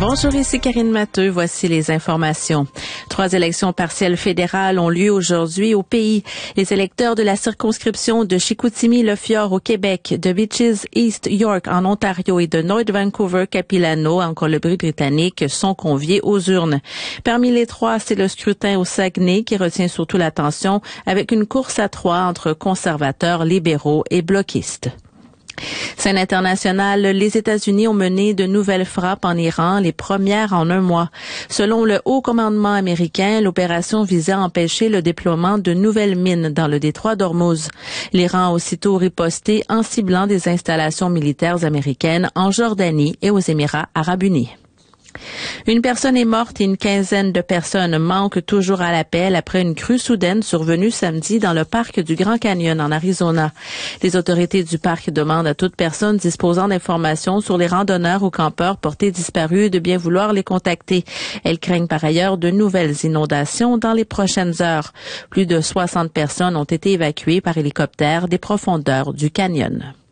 Bonjour, ici Karine Matteux. Voici les informations. 3 élections partielles fédérales ont lieu aujourd'hui au pays. Les électeurs de la circonscription de Chicoutimi-Le-Fjord au Québec, de Beaches East York en Ontario et de North Vancouver-Capilano en Colombie-Britannique sont conviés aux urnes. Parmi les 3, c'est le scrutin au Saguenay qui retient surtout l'attention avec une course à 3 entre conservateurs, libéraux et bloquistes. Scène internationale, les États-Unis ont mené de nouvelles frappes en Iran, les premières en un mois. Selon le haut commandement américain, l'opération visait à empêcher le déploiement de nouvelles mines dans le détroit d'Ormuz. L'Iran a aussitôt riposté en ciblant des installations militaires américaines en Jordanie et aux Émirats arabes unis. Une personne est morte et une quinzaine de personnes manquent toujours à l'appel après une crue soudaine survenue samedi dans le parc du Grand Canyon en Arizona. Les autorités du parc demandent à toute personne disposant d'informations sur les randonneurs ou campeurs portés disparus de bien vouloir les contacter. Elles craignent par ailleurs de nouvelles inondations dans les prochaines heures. Plus de 60 personnes ont été évacuées par hélicoptère des profondeurs du canyon.